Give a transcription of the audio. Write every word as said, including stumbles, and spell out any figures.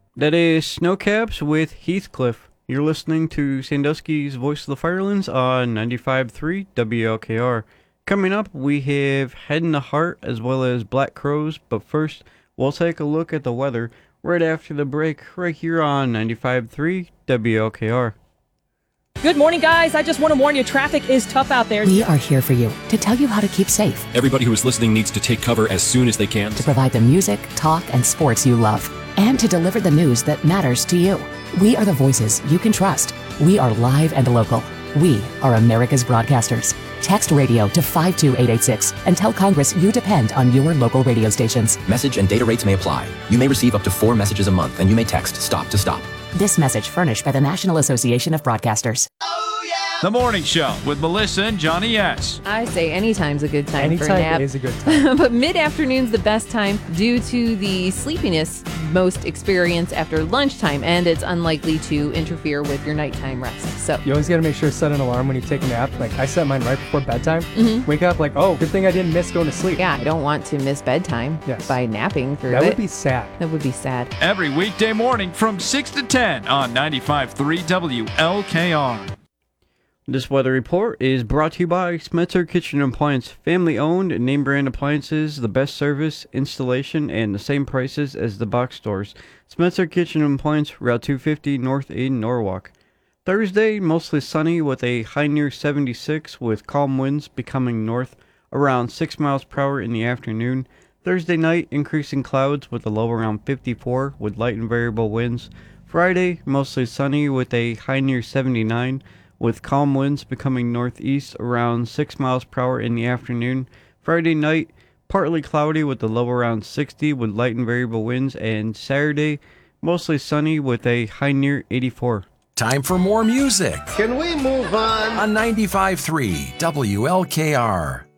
That is Snowcaps with Heathcliff. You're listening to Sandusky's Voice of the Firelands on ninety-five point three W L K R. Coming up, we have Head in the Heart as well as Black Crows, but first, we'll take a look at the weather right after the break right here on ninety-five point three W L K R. Good morning, guys. I just want to warn you, traffic is tough out there. We are here for you to tell you how to keep safe, Everybody who is listening needs to take cover as soon as they can. to provide the music, talk, and sports you love, and to deliver the news that matters to you. We are the voices you can trust. We are live and local. We are America's broadcasters. Text radio to five two eight eight six and tell Congress you depend on your local radio stations. Message and data rates may apply. You may receive up to four messages a month, and you may text STOP to STOP. This message furnished by the National Association of Broadcasters. The Morning Show with Melissa and Johnny S. I say anytime's a good time for a Anytime nap. is a good time. But mid-afternoon's the best time due to the sleepiness most experience after lunchtime, and it's unlikely to interfere with your nighttime rest. So You always got to make sure to set an alarm when you take a nap. Like, I set mine right before bedtime. Mhm. Wake up like, oh, good thing I didn't miss going to sleep. yeah, I don't want to miss bedtime Yes. by napping through That it. would be sad. that would be sad. Every weekday morning from six to ten on ninety-five point three W L K R. This weather report is brought to you by Smetzer Kitchen Appliance. Family-owned, name-brand appliances, the best service, installation, and the same prices as the box stores. Smetzer Kitchen Appliance, Route two fifty North in Norwalk. Thursday, mostly sunny with a high near seventy-six with calm winds becoming north around six miles per hour in the afternoon. Thursday night, increasing clouds with a low around fifty-four with light and variable winds. Friday, mostly sunny with a high near seventy-nine with calm winds becoming northeast around six miles per hour in the afternoon. Friday night, partly cloudy with a low around sixty with light and variable winds. And Saturday, mostly sunny with a high near eighty-four. Time for more music Can we move on? on ninety-five point three W L K R.